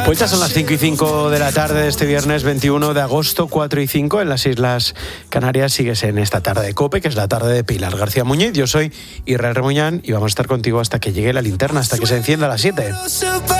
Pues ya son las 5:05 de la tarde de este viernes 21 de agosto, 4:05 en las Islas Canarias. Sigues en esta tarde de COPE, que es la tarde de Pilar García Muñiz. Yo soy Israel Remuñán y vamos a estar contigo hasta que llegue la linterna, hasta que se encienda a las 7.